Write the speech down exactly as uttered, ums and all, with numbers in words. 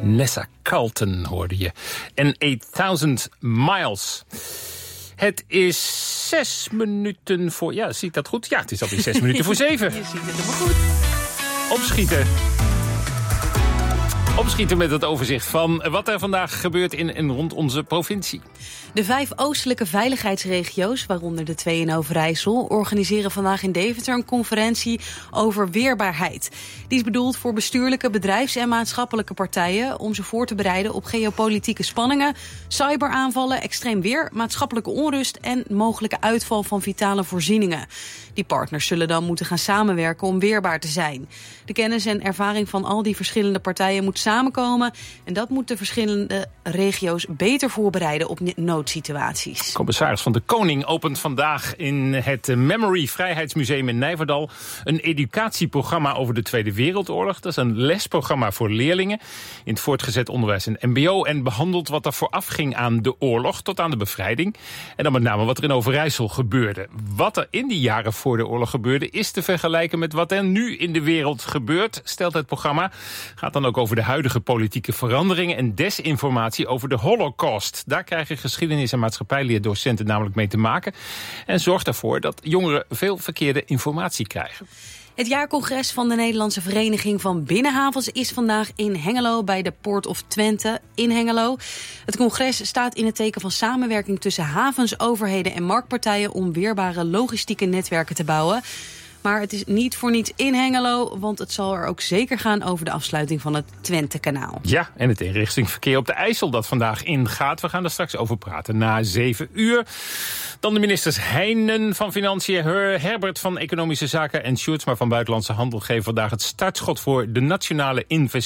Nessa Carlton hoorde je. En achthonderd miles. Het is zes minuten voor... Ja, zie ik dat goed? Ja, het is alweer zes minuten voor zeven. Je ziet het helemaal goed. Opschieten. Opschieten met het overzicht van wat er vandaag gebeurt in en rond onze provincie. De vijf oostelijke veiligheidsregio's, waaronder de twee in Overijssel, organiseren vandaag in Deventer een conferentie over weerbaarheid. Die is bedoeld voor bestuurlijke, bedrijfs- en maatschappelijke partijen om ze voor te bereiden op geopolitieke spanningen, cyberaanvallen, extreem weer, maatschappelijke onrust en mogelijke uitval van vitale voorzieningen. Die partners zullen dan moeten gaan samenwerken om weerbaar te zijn. De kennis en ervaring van al die verschillende partijen moet samenkomen en dat moet de verschillende regio's beter voorbereiden op noodsituaties. Commissaris van de Koning opent vandaag in het Memory Vrijheidsmuseum in Nijverdal een educatieprogramma over de Tweede Wereldoorlog. Dat is een lesprogramma voor leerlingen in het voortgezet onderwijs en mbo en behandelt wat er vooraf ging aan de oorlog tot aan de bevrijding. En dan met name wat er in Overijssel gebeurde. Wat er in die jaren voor de oorlog gebeurde is te vergelijken met wat er nu in de wereld gebeurt, stelt het programma. Gaat dan ook over de huidige politieke veranderingen en desinformatie over de Holocaust. Daar krijgen geschiedenis- en maatschappijleerdocenten namelijk mee te maken en zorgt ervoor dat jongeren veel verkeerde informatie krijgen. Het jaarcongres van de Nederlandse Vereniging van Binnenhavens is vandaag in Hengelo bij de Port of Twente in Hengelo. Het congres staat in het teken van samenwerking tussen havens, overheden en marktpartijen om weerbare logistieke netwerken te bouwen. Maar het is niet voor niets in Hengelo, want het zal er ook zeker gaan over de afsluiting van het Twentekanaal. Ja, en het inrichtingsverkeer op de IJssel dat vandaag ingaat. We gaan er straks over praten na zeven uur. Dan de ministers Heijnen van Financiën, Herbert van Economische Zaken en Sjoerdsma van Buitenlandse Handel geven vandaag het startschot voor de nationale investering.